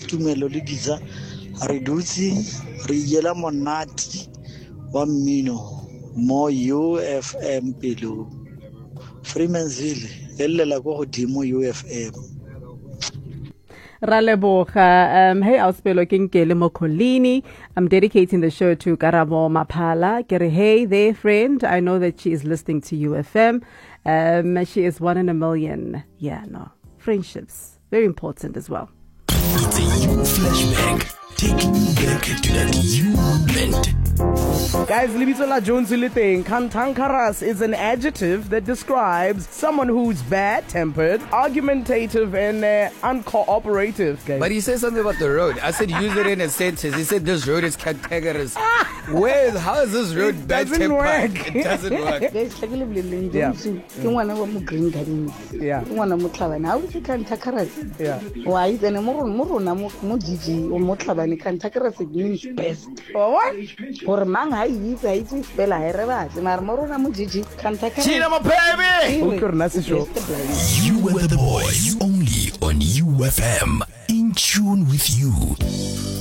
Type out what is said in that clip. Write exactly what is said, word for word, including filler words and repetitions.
tumelo le ditsa re dutse re yela monate wa mmino mo U F M pelo Freemansville e llela go godimo U F M. Raleboga, um, hey, Auspelo Kinkele Mokolini. I'm dedicating the show to Karamo Mapala. Kere, hey there, friend. I know that she is listening to U F M. Um, she is one in a million. Yeah, no. Friendships. Very important as well. It's a you flashback. Taking you back to that you moment. Guys, Libitola Jones Liteng, Kantankaras is an adjective that describes someone who's bad-tempered, argumentative, and uh, uncooperative. Guys. But he said something about the road. I said use it in a sentence. He said this road is cantankerous. Where? How is this road It bad doesn't tempered? work. It doesn't work. Yeah. Yeah. Yeah. Why then more more na mo mo Gigi o mo tlhabane kantakerase means best. What? Or mang ha itse ha itse fela ha re batse mara mo rona mo Gigi kantakerase. China, my baby! You were the boys, only on U F M, in tune with you.